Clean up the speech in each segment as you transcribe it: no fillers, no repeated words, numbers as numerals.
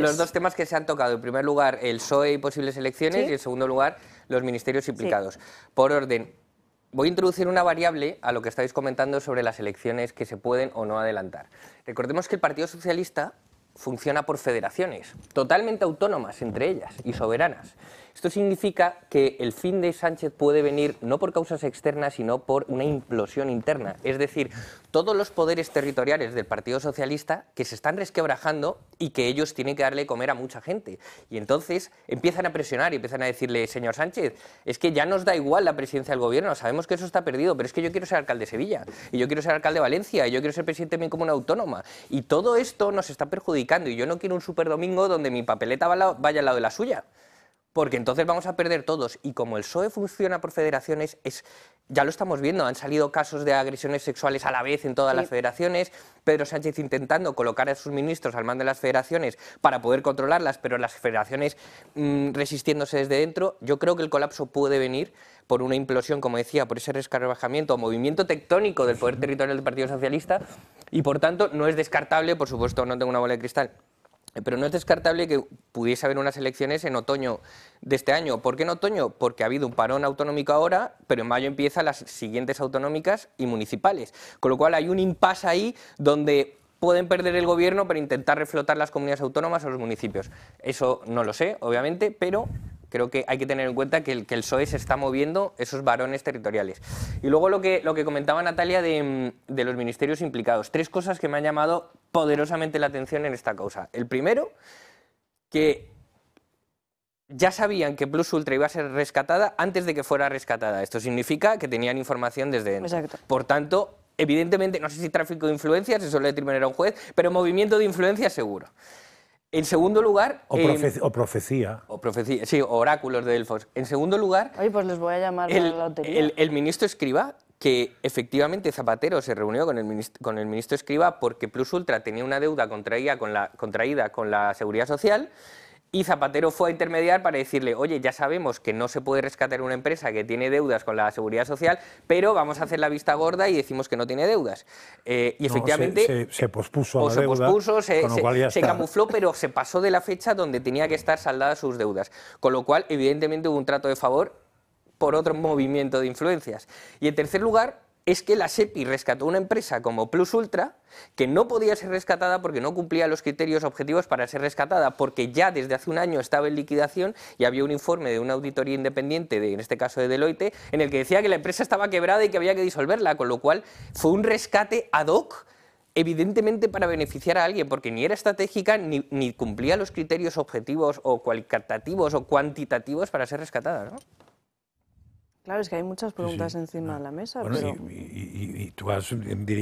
los dos temas que se han tocado. En primer lugar, el PSOE y posibles elecciones, y en segundo lugar, los ministerios implicados. Por orden, voy a introducir una variable a lo que estáis comentando sobre las elecciones que se pueden o no adelantar. Recordemos que el Partido Socialista funciona por federaciones, totalmente autónomas entre ellas y soberanas. Esto significa que el fin de Sánchez puede venir no por causas externas, sino por una implosión interna. Es decir, todos los poderes territoriales del Partido Socialista que se están resquebrajando y que ellos tienen que darle de comer a mucha gente. Y entonces empiezan a presionar y empiezan a decirle, señor Sánchez, es que ya nos da igual la presidencia del gobierno, sabemos que eso está perdido, pero es que yo quiero ser alcalde de Sevilla, y yo quiero ser alcalde de Valencia, y yo quiero ser presidente de mi comuna autónoma. Y todo esto nos está perjudicando, y yo no quiero un superdomingo donde mi papeleta vaya al lado de la suya, porque entonces vamos a perder todos. Y como el PSOE funciona por federaciones, ya lo estamos viendo, han salido casos de agresiones sexuales a la vez en todas las federaciones, Pedro Sánchez intentando colocar a sus ministros al mando de las federaciones para poder controlarlas, pero las federaciones resistiéndose desde dentro. Yo creo que el colapso puede venir por una implosión, como decía, por ese resquebrajamiento o movimiento tectónico del poder territorial del Partido Socialista, y por tanto no es descartable, por supuesto no tengo una bola de cristal, pero no es descartable que pudiese haber unas elecciones en otoño de este año. ¿Por qué en otoño? Porque ha habido un parón autonómico ahora, pero en mayo empiezan las siguientes autonómicas y municipales. Con lo cual hay un impasse ahí donde pueden perder el gobierno para intentar reflotar las comunidades autónomas o los municipios. Eso no lo sé, obviamente, pero creo que hay que tener en cuenta que el PSOE se está moviendo esos varones territoriales. Y luego lo que comentaba Natalia de los ministerios implicados. Tres cosas que me han llamado poderosamente la atención en esta causa. El primero, que ya sabían que Plus Ultra iba a ser rescatada antes de que fuera rescatada. Esto significa que tenían información desde dentro. Exacto. Por tanto, evidentemente, no sé si tráfico de influencias, eso lo determinará un juez, pero movimiento de influencias seguro. En segundo lugar... O profecía. Sí, oráculos de Delfos. En segundo lugar... Oye, pues les voy a llamar a la lotería. El ministro Escrivá, que efectivamente Zapatero se reunió con el ministro Escrivá porque Plus Ultra tenía una deuda contraída con la Seguridad Social, y Zapatero fue a intermediar para decirle, oye, ya sabemos que no se puede rescatar una empresa que tiene deudas con la Seguridad Social, pero vamos a hacer la vista gorda y decimos que no tiene deudas. Y efectivamente... Se pospuso la deuda, se camufló, pero se pasó de la fecha donde tenía que estar saldadas sus deudas. Con lo cual, evidentemente, hubo un trato de favor por otro movimiento de influencias. Y en tercer lugar, es que la SEPI rescató una empresa como Plus Ultra que no podía ser rescatada porque no cumplía los criterios objetivos para ser rescatada, porque ya desde hace un año estaba en liquidación y había un informe de una auditoría independiente, en este caso de Deloitte, en el que decía que la empresa estaba quebrada y que había que disolverla, con lo cual fue un rescate ad hoc, evidentemente para beneficiar a alguien, porque ni era estratégica ni cumplía los criterios objetivos o cualitativos o cuantitativos para ser rescatada, ¿no? Claro, es que hay muchas preguntas encima de la mesa. Bueno, pero... y tú has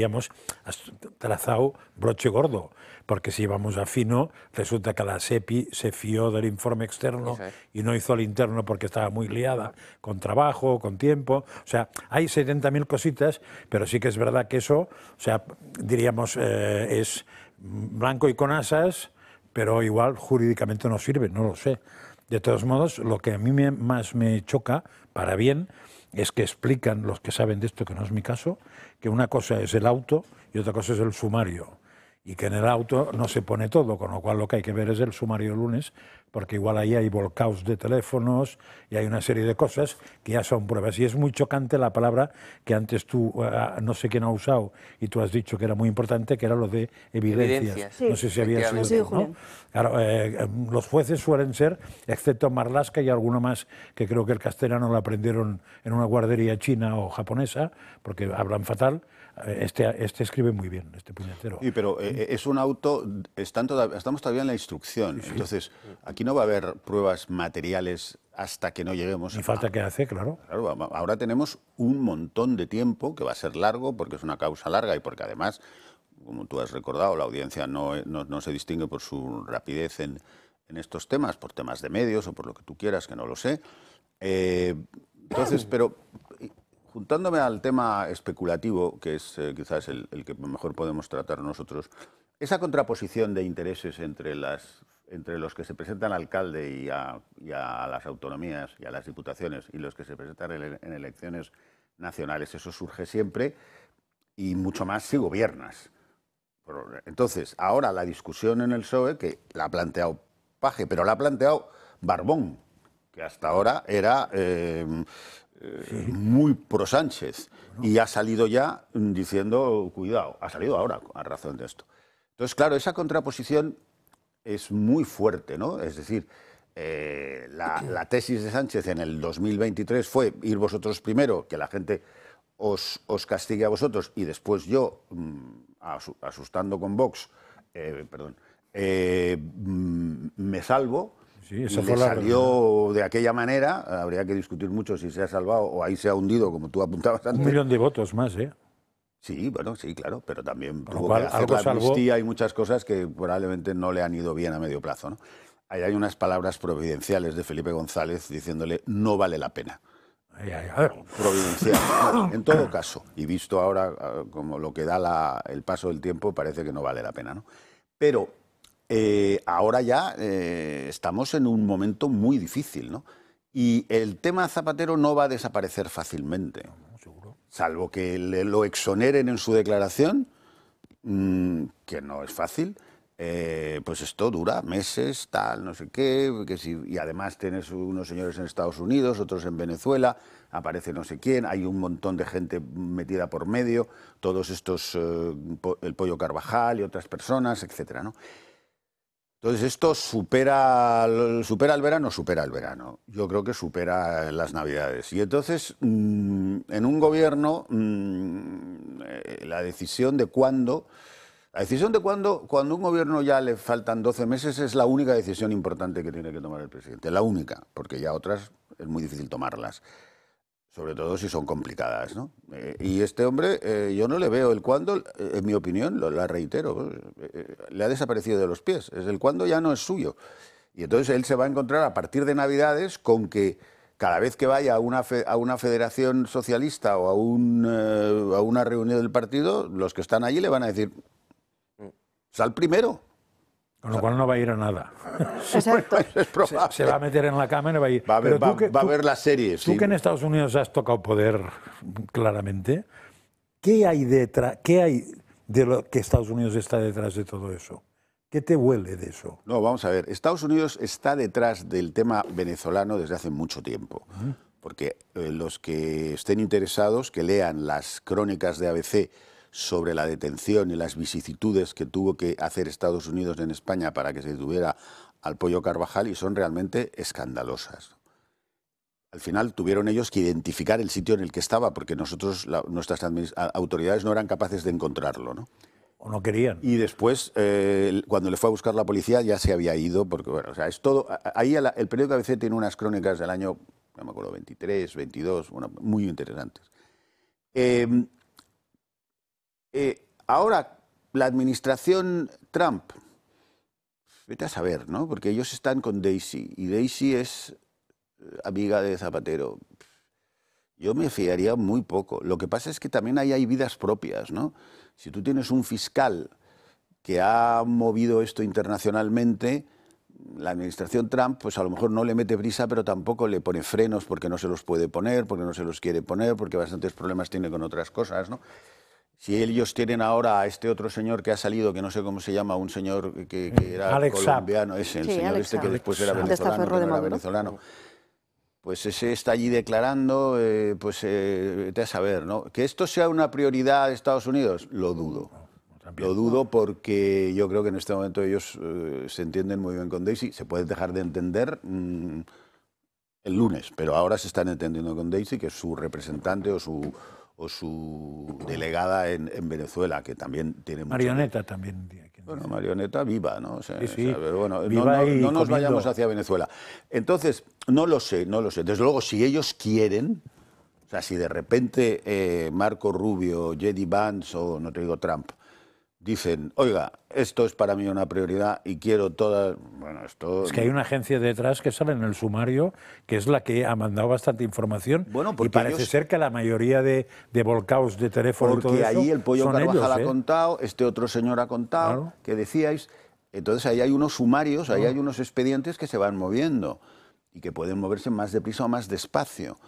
trazado broche gordo, porque si vamos a fino, resulta que la SEPI se fió del informe externo y no hizo el interno porque estaba muy liada con trabajo, con tiempo. O sea, hay 70.000 cositas, pero sí que es verdad que eso, o sea, diríamos, es blanco y con asas, pero igual jurídicamente no sirve, no lo sé. De todos modos, lo que a mí más me choca, para bien, es que explican los que saben de esto, que no es mi caso, que una cosa es el auto y otra cosa es el sumario. Y que en el auto no se pone todo, con lo cual lo que hay que ver es el sumario el lunes, porque igual ahí hay volcaos de teléfonos y hay una serie de cosas que ya son pruebas. Y es muy chocante la palabra que antes tú, no sé quién ha usado, y tú has dicho que era muy importante, que era lo de evidencias. Sí, no sé si había sido, ¿no? Claro, los jueces suelen ser, excepto Marlaska y alguno más, que creo que el castellano lo aprendieron en una guardería china o japonesa, porque hablan fatal. Este escribe muy bien, este puñetero. Sí, pero es un auto, estamos todavía en la instrucción, entonces aquí no va a haber pruebas materiales hasta que no lleguemos. Ni falta que hace, claro. Ahora tenemos un montón de tiempo, que va a ser largo, porque es una causa larga y porque además, como tú has recordado, la audiencia no se distingue por su rapidez en estos temas, por temas de medios o por lo que tú quieras, que no lo sé. Entonces, pero... Juntándome al tema especulativo, que es quizás el que mejor podemos tratar nosotros, esa contraposición de intereses entre los que se presentan al alcalde y a las autonomías y a las diputaciones y los que se presentan en elecciones nacionales, eso surge siempre y mucho más si gobiernas. Entonces, ahora la discusión en el PSOE, que la ha planteado Paje, pero la ha planteado Barbón, que hasta ahora era muy pro Sánchez, y ha salido ya diciendo, cuidado, ha salido ahora a razón de esto. Entonces, claro, esa contraposición es muy fuerte, ¿no? Es decir, la tesis de Sánchez en el 2023 fue ir vosotros primero, que la gente os castigue a vosotros, y después yo, asustando con Vox, me salvo. Sí, y le salió de aquella manera. Habría que discutir mucho si se ha salvado o ahí se ha hundido, como tú apuntabas antes. 1 millón de votos más, ¿eh? Sí, bueno, sí, claro, pero también Por lo tuvo cual, que hacer algo la salvó. amnistía y muchas cosas que probablemente no le han ido bien a medio plazo, ¿no? Ahí hay unas palabras providenciales de Felipe González diciéndole no vale la pena. Providencial. No, en todo caso, y visto ahora como lo que da el paso del tiempo, parece que no vale la pena, ¿no? Pero ahora ya estamos en un momento muy difícil, ¿no? Y el tema Zapatero no va a desaparecer fácilmente, salvo que lo exoneren en su declaración, que no es fácil. Pues esto dura meses, tal, no sé qué, y además tienes unos señores en Estados Unidos, otros en Venezuela, aparece no sé quién, hay un montón de gente metida por medio, todos estos, el Pollo Carvajal y otras personas, etcétera, ¿no? Entonces esto supera el verano. Yo creo que supera las Navidades. Y entonces, en un gobierno, la decisión de cuándo, cuando un gobierno ya le faltan 12 meses, es la única decisión importante que tiene que tomar el presidente. La única, porque ya otras es muy difícil tomarlas. Sobre todo si son complicadas, ¿no? Y este hombre, yo no le veo el cuándo, en mi opinión, la reitero, le ha desaparecido de los pies. El cuándo ya no es suyo. Y entonces él se va a encontrar a partir de Navidades con que cada vez que vaya a una federación socialista o a una reunión del partido, los que están allí le van a decir, sal primero. Con lo cual no va a ir a nada. Exacto. Es probable. Se va a meter en la cama y no va a ir. Va a ver las series. Tú sí. que en Estados Unidos has tocado poder claramente, ¿qué hay detrás? ¿Qué hay de lo que Estados Unidos está detrás de todo eso? ¿Qué te huele de eso? No, vamos a ver. Estados Unidos está detrás del tema venezolano desde hace mucho tiempo. Porque los que estén interesados, que lean las crónicas de ABC sobre la detención y las vicisitudes que tuvo que hacer Estados Unidos en España para que se detuviera al Pollo Carvajal, y son realmente escandalosas. Al final tuvieron ellos que identificar el sitio en el que estaba, porque nuestras autoridades no eran capaces de encontrarlo, ¿no? ¿O no querían? Y después, cuando le fue a buscar la policía, ya se había ido, porque bueno, o sea, es todo. Ahí el periódico ABC tiene unas crónicas del año, no me acuerdo, 23, 22, bueno, muy interesantes. Ahora, la administración Trump, vete a saber, ¿no? Porque ellos están con Daisy, y Daisy es amiga de Zapatero. Yo me fiaría muy poco. Lo que pasa es que también ahí hay vidas propias, ¿no? Si tú tienes un fiscal que ha movido esto internacionalmente, la administración Trump, pues a lo mejor no le mete prisa, pero tampoco le pone frenos porque no se los puede poner, porque no se los quiere poner, porque bastantes problemas tiene con otras cosas, ¿no? Si ellos tienen ahora a este otro señor que ha salido, que no sé cómo se llama, un señor que era Alex colombiano, ese, el Sí, señor Alex este que Saab. después era Alex Saab. venezolano, que no era Maduro. venezolano. Pues ese está allí declarando, vete a saber, ¿no? Que esto sea una prioridad de Estados Unidos, lo dudo. Lo dudo porque yo creo que en este momento ellos se entienden muy bien con Daisy. Se puede dejar de entender el lunes, pero ahora se están entendiendo con Daisy, que es su representante o su delegada en Venezuela, que también tiene mucho... Marioneta también. Bueno, marioneta viva, ¿no? O sea, sí. Pero bueno, Viva no nos comiendo. vayamos hacia Venezuela. Entonces, no lo sé. Desde luego, si ellos quieren, o sea, si de repente Marco Rubio, J.D. Vance o, no te digo Trump, dicen, oiga, esto es para mí una prioridad y quiero todas... Bueno, esto... Es que hay una agencia detrás que sale en el sumario, que es la que ha mandado bastante información, Bueno, y porque parece ser que la mayoría de volcaos de teléfono y todo Porque eso ahí el Pollo son Carvajal ellos, ha contado, este otro señor ha contado, Claro. que decíais. Entonces ahí hay unos sumarios, ahí hay unos expedientes que se van moviendo y que pueden moverse más deprisa o más despacio.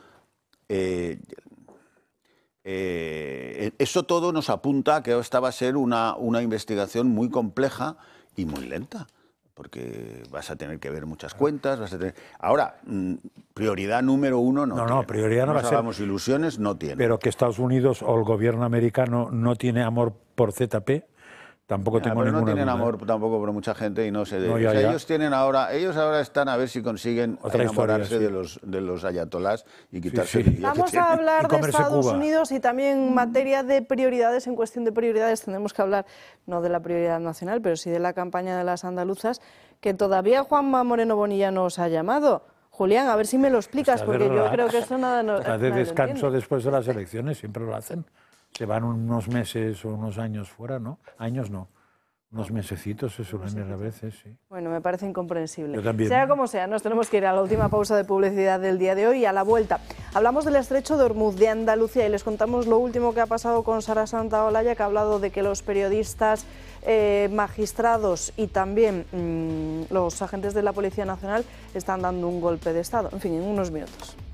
Eso todo nos apunta a que esta va a ser una investigación muy compleja y muy lenta. porque vas a tener que ver muchas cuentas, vas a tener... Ahora, prioridad número uno no tiene. Prioridad no va a ser. Hagamos ilusiones, no tiene. Pero que Estados Unidos o el gobierno americano no tiene amor por ZP, tampoco tengo ninguna duda. No tienen amor tampoco por mucha gente y no sé. Ellos ahora están a ver si consiguen enamorarse de los ayatolás y quitarse el día. Vamos a hablar de Estados Unidos y también en materia de prioridades. En cuestión de prioridades tendremos que hablar no de la prioridad nacional, pero sí de la campaña de las andaluzas, que todavía Juanma Moreno Bonilla nos ha llamado. Julián, a ver si me lo explicas, porque yo creo que esto nada no. Está de descanso después de las elecciones, siempre lo hacen. Se van unos meses o unos años fuera, ¿no? Años no. Unos mesecitos se suelen ir a veces, sí. Bueno, me parece incomprensible. Yo también. Sea como sea, nos tenemos que ir a la última pausa de publicidad del día de hoy y a la vuelta hablamos del estrecho de Ormuz, de Andalucía, y les contamos lo último que ha pasado con Sara Santaolalla, que ha hablado de que los periodistas, magistrados y también los agentes de la Policía Nacional están dando un golpe de Estado. En fin, en unos minutos.